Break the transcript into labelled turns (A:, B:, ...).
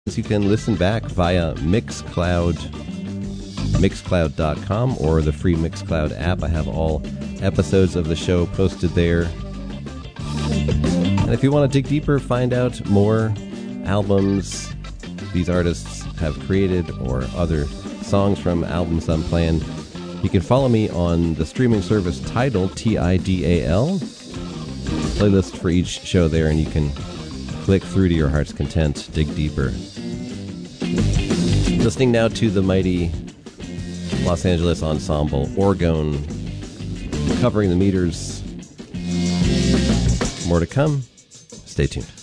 A: You can listen back via Mixcloud.com or the free Mixcloud app. I have all episodes of the show posted there. And if you want to dig deeper, find out more albums these artists have created or other songs from albums unplanned, you can follow me on the streaming service Tidal, Tidal. Playlist for each show there, and you can click through to your heart's content, dig deeper. Listening now to the mighty Los Angeles ensemble Orgone, covering the meters. More to come. Stay tuned.